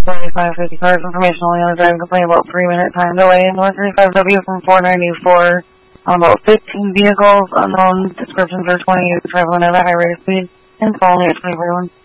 3550 cars, information only on the driving complaint about 3-minute time delay. North 35W from 494 on about 15 vehicles, unknown descriptions are 20, traveling at a high rate of speed, and following at 2041.